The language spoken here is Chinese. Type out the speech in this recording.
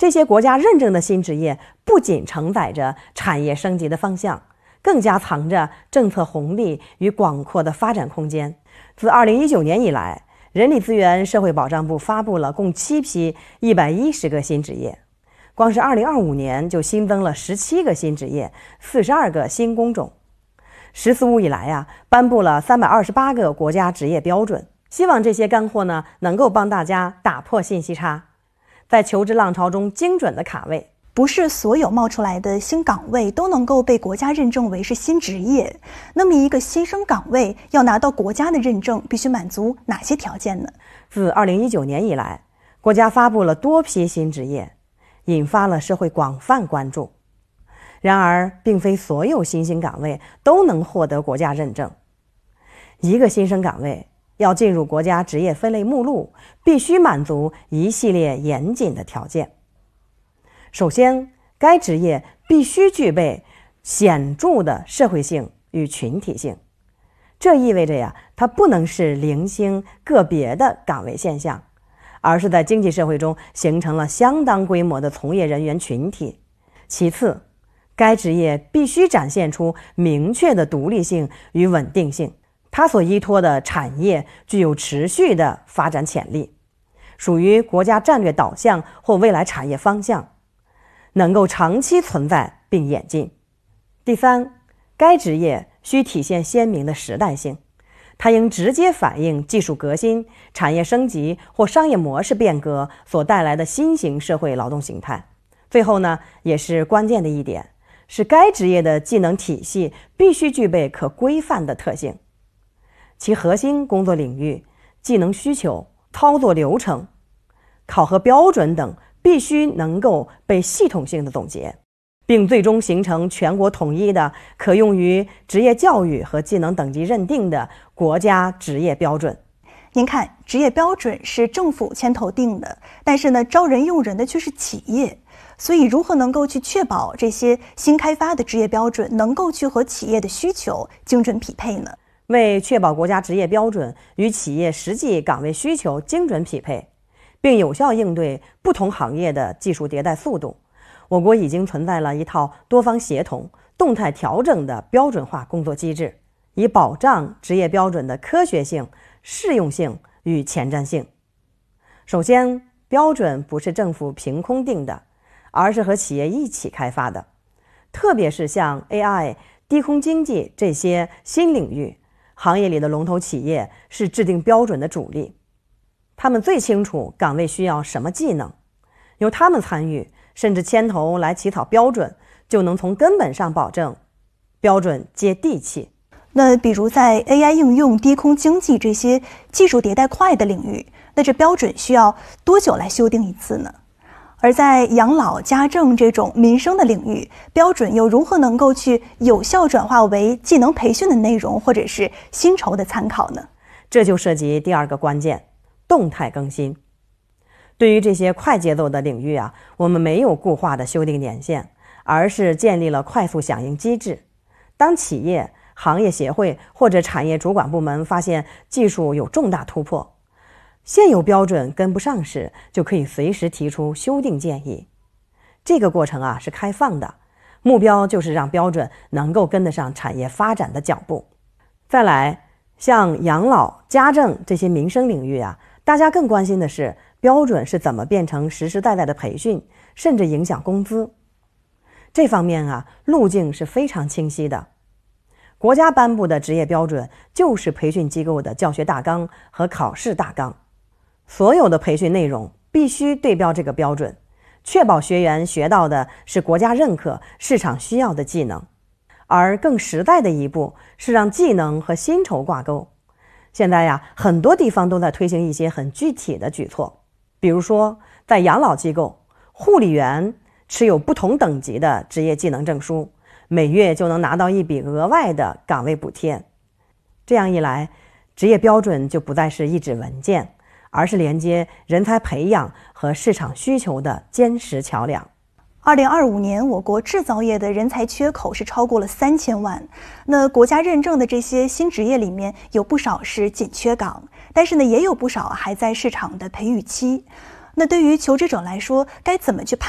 这些国家认证的新职业不仅承载着产业升级的方向，更加藏着政策红利与广阔的发展空间。自2019年以来，人力资源社会保障部发布了共7批110个新职业，光是2025年就新增了17个新职业，42个新工种。十四五以来颁布了328个国家职业标准，希望这些干货呢能够帮大家打破信息差，在求职浪潮中精准的卡位。 不是所有冒出来的新岗位都能够被国家认证为是新职业，那么一个新生岗位要拿到国家的认证，必须满足哪些条件呢？ 自2019年以来，国家发布了多批新职业，引发了社会广泛关注。然而，并非所有新兴岗位都能获得国家认证。一个新生岗位要进入国家职业分类目录，必须满足一系列严谨的条件。首先，该职业必须具备显著的社会性与群体性，这意味着它不能是零星个别的岗位现象，而是在经济社会中形成了相当规模的从业人员群体。其次，该职业必须展现出明确的独立性与稳定性，它所依托的产业具有持续的发展潜力，属于国家战略导向或未来产业方向，能够长期存在并演进。第三，该职业需体现鲜明的时代性，它应直接反映技术革新、产业升级或商业模式变革所带来的新型社会劳动形态。最后呢，也是关键的一点，是该职业的技能体系必须具备可规范的特性，其核心工作领域、技能需求、操作流程、考核标准等必须能够被系统性的总结，并最终形成全国统一的可用于职业教育和技能等级认定的国家职业标准。 您看，职业标准是政府牵头定的，但是呢，招人用人的却是企业，所以如何能够去确保这些新开发的职业标准能够去和企业的需求精准匹配呢？ 为确保国家职业标准与企业实际岗位需求精准匹配，并有效应对不同行业的技术迭代速度，我国已经存在了一套多方协同、动态调整的标准化工作机制，以保障职业标准的科学性、适用性与前瞻性。首先，标准不是政府凭空定的，而是和企业一起开发的，特别是像 AI、低空经济这些新领域，行业里的龙头企业是制定标准的主力。他们最清楚岗位需要什么技能，由他们参与甚至牵头来起草标准，就能从根本上保证标准接地气。 那比如在 AI 应用、低空经济这些技术迭代快的领域，那这标准需要多久来修订一次呢？而在养老、家政这种民生的领域，标准又如何能够去有效转化为技能培训的内容或者是薪酬的参考呢？ 这就涉及第二个关键，动态更新。对于这些快节奏的领域我们没有固化的修订年限，而是建立了快速响应机制。当企业、行业协会或者产业主管部门发现技术有重大突破，现有标准跟不上时，就可以随时提出修订建议。这个过程是开放的，目标就是让标准能够跟得上产业发展的脚步。再来，像养老、家政这些民生领域大家更关心的是标准是怎么变成实实在在的培训，甚至影响工资。这方面路径是非常清晰的。国家颁布的职业标准就是培训机构的教学大纲和考试大纲，所有的培训内容必须对标这个标准，确保学员学到的是国家认可、市场需要的技能。而更实在的一步是让技能和薪酬挂钩。现在很多地方都在推行一些很具体的举措，比如说在养老机构，护理员持有不同等级的职业技能证书，每月就能拿到一笔额外的岗位补贴。这样一来，职业标准就不再是一纸文件，而是连接人才培养和市场需求的坚实桥梁。 2025年，我国制造业的人才缺口是超过了3000万。那国家认证的这些新职业里面，有不少是紧缺岗，但是呢，也有不少还在市场的培育期。那对于求职者来说，该怎么去判